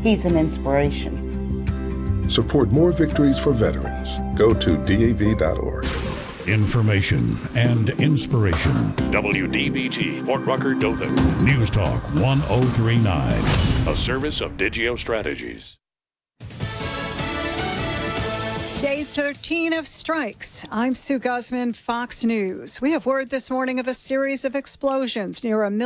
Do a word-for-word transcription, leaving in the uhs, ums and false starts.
He's an inspiration. Support more victories for veterans. Go to D A V dot org. Information and inspiration. W D B T, Fort Rucker, Dothan. News Talk one oh three point nine. A service of Digio Strategies. Day thirteen of strikes. I'm Sue Guzman, Fox News. We have word this morning of a series of explosions near a